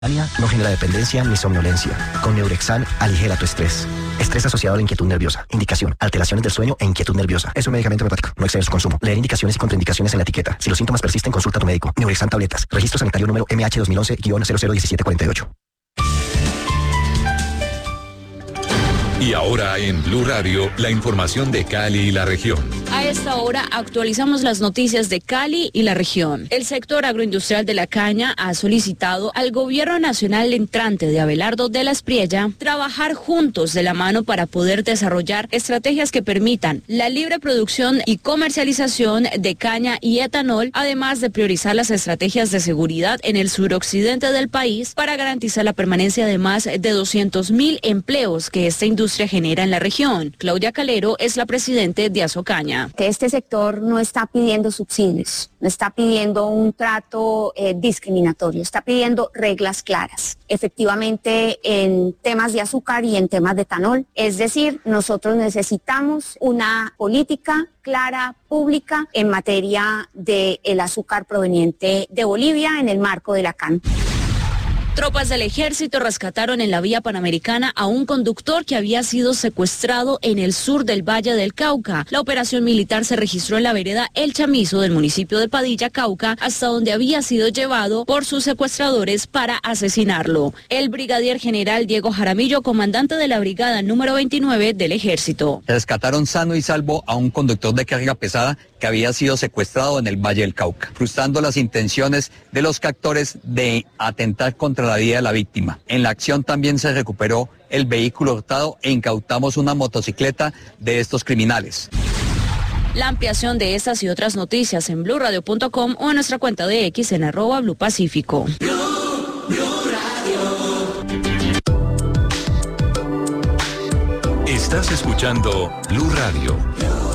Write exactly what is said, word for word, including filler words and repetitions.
No genera dependencia ni somnolencia. Con Neurexan, aligera tu estrés. Estrés asociado a la inquietud nerviosa. Indicación: alteraciones del sueño e inquietud nerviosa. Es un medicamento homeopático. No excede su consumo. Leer indicaciones y contraindicaciones en la etiqueta. Si los síntomas persisten, consulta a tu médico. Neurexan tabletas. Registro sanitario número M H dos mil once guion cero cero uno siete cuatro ocho. Y ahora en Blue Radio, la información de Cali y la región. A esta hora actualizamos las noticias de Cali y la región. El sector agroindustrial de la caña ha solicitado al gobierno nacional entrante de Abelardo de la Espriella trabajar juntos de la mano para poder desarrollar estrategias que permitan la libre producción y comercialización de caña y etanol, además de priorizar las estrategias de seguridad en el suroccidente del país para garantizar la permanencia de más de doscientos mil empleos que esta industria genera en la región. Claudia Calero es la presidente de Asocaña. Que este sector no está pidiendo subsidios, no está pidiendo un trato eh, discriminatorio, está pidiendo reglas claras, efectivamente en temas de azúcar y en temas de etanol. Es decir, nosotros necesitamos una política clara, pública, en materia del azúcar proveniente de Bolivia en el marco de la C A N. Tropas del ejército rescataron en la vía panamericana a un conductor que había sido secuestrado en el sur del Valle del Cauca. La operación militar se registró en la vereda El Chamizo del municipio de Padilla, Cauca, hasta donde había sido llevado por sus secuestradores para asesinarlo. El brigadier general Diego Jaramillo, comandante de la brigada número veintinueve del ejército. Rescataron sano y salvo a un conductor de carga pesada que había sido secuestrado en el Valle del Cauca, frustrando las intenciones de los captores de atentar contra la vida de la víctima. En la acción también se recuperó el vehículo hurtado e incautamos una motocicleta de estos criminales. La ampliación de estas y otras noticias en blue radio punto com o en nuestra cuenta de X en arroba Blue Pacífico. Blue, Blue Radio. Estás escuchando Blue Radio. Blue.